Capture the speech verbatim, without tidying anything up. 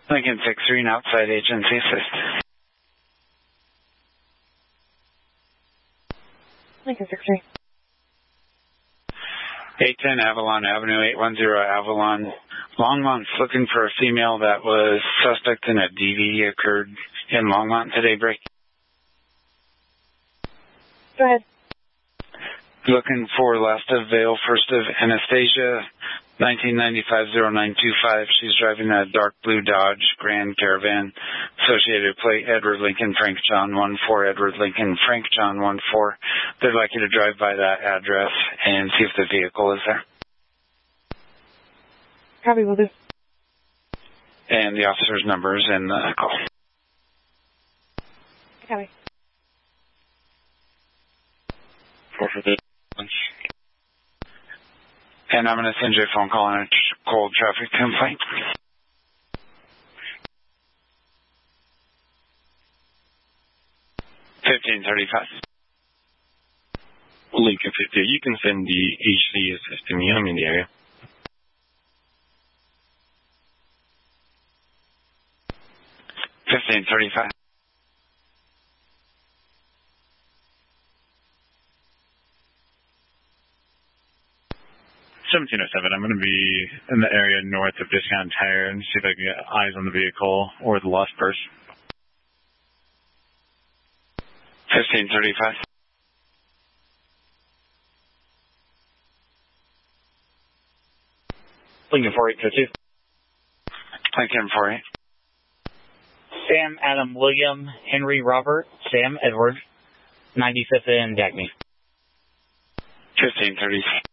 Lincoln six three, outside agency assist. Lincoln six three. eight ten Avalon Avenue, eight one zero Avalon. Longmont's looking for a female that was suspect in a D V occurred in Longmont today, break. Go ahead. Looking for last of Vale, first of Anastasia, nineteen ninety-five oh nine two five. She's driving a dark blue Dodge Grand Caravan. Associated plate Edward Lincoln Frank John one four, Edward Lincoln Frank John one four. They'd like you to drive by that address and see if the vehicle is there. Copy, will do. And the officer's number is in the call. Copy. four fifty. And I'm going to send you a phone call on a cold traffic complaint. fifteen thirty-five. Lincoln fifty. You can send the H C assist to me. I'm in the area. fifteen thirty-five. seventeen oh seven, I'm going to be in the area north of Discount Tire and see if I can get eyes on the vehicle or the lost purse. fifteen thirty-five. Lincoln four eight two two. Lincoln four eight. Sam Adam William Henry Robert Sam Edward, ninety-fifth and Dagny. fifteen thirty-five.